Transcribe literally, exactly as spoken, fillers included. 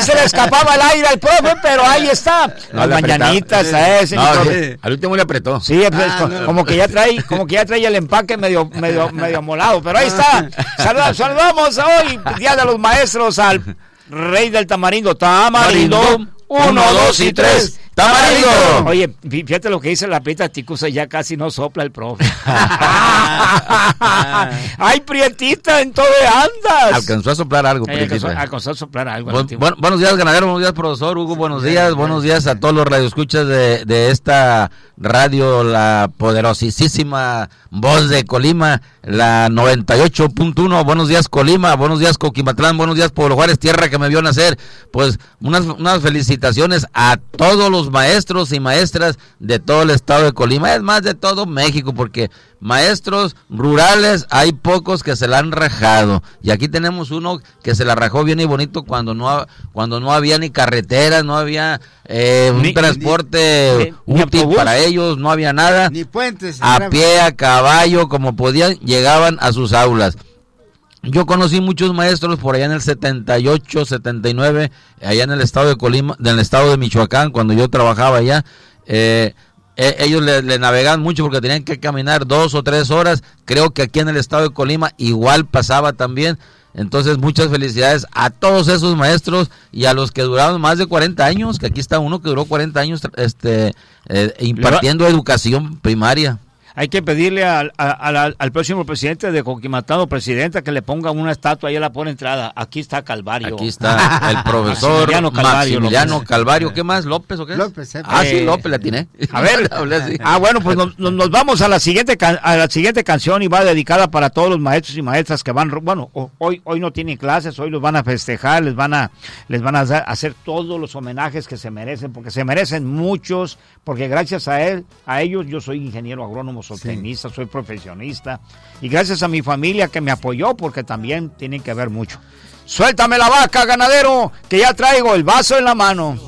se le escapaba el aire al profe, pero ahí está. No, Las mañanitas a ese. No, sí, al último le apretó. Sí, pues, ah, no. como que ya trae, como que ya trae el empaque medio, medio, medio molado, pero ahí está. Saludamos, saludamos hoy, Día de los Maestros, al Rey del Tamarindo. Tamarindo, uno, dos y tres. Tamarindo. Oye, fíjate lo que dice la Prieta Ticusa, ya casi no sopla el profe. Ay, Prietita, en todo andas. Alcanzó a soplar algo, eh, alcanzó, alcanzó a soplar algo. Bu bueno, buenos días, ganadero, buenos días, profesor Hugo, buenos días, buenos días a todos los radioescuchas de, de esta radio, la poderosísima voz de Colima, la noventa y ocho punto uno. Buenos días, Colima, buenos días, Coquimatlán, buenos días, Pueblo Juárez, tierra que me vio nacer. Pues unas, unas felicitaciones a todos los maestros y maestras de todo el estado de Colima, es más, de todo México, porque maestros rurales hay pocos que se la han rajado, y aquí tenemos uno que se la rajó bien y bonito cuando no cuando no había ni carreteras, no había eh, un ni, transporte ni, ni, útil ni para ellos, no había nada, ni puentes, a pie, a caballo, como podían, llegaban a sus aulas. Yo conocí muchos maestros por allá en el setenta y ocho, setenta y nueve, allá en el estado de Colima, en el estado de Michoacán, cuando yo trabajaba allá. Eh, eh, ellos le, le navegaban mucho porque tenían que caminar dos o tres horas. Creo que aquí en el estado de Colima igual pasaba también. Entonces, muchas felicidades a todos esos maestros y a los que duraron más de cuarenta años, que aquí está uno que duró cuarenta años este, eh, impartiendo educación primaria. Hay que pedirle al, al, al próximo presidente de Coquimatlán, presidenta, que le ponga una estatua ahí a la por entrada. Aquí está Calvario. Aquí está el profesor Maximiliano Calvario. Maximiliano Calvario. ¿Qué más? ¿López o qué? López. Eh. Ah, sí, López, la tiene. A ver. Ah, bueno, pues nos, nos vamos a la siguiente a la siguiente canción, y va dedicada para todos los maestros y maestras que van, bueno, hoy hoy no tienen clases, hoy los van a festejar, les van a les van a hacer todos los homenajes que se merecen, porque se merecen muchos, porque gracias a él, a ellos yo soy ingeniero agrónomo, soy tecnista, soy profesionista, y gracias a mi familia que me apoyó, porque también tienen que ver mucho. Suéltame la vaca, ganadero, que ya traigo el vaso en la mano.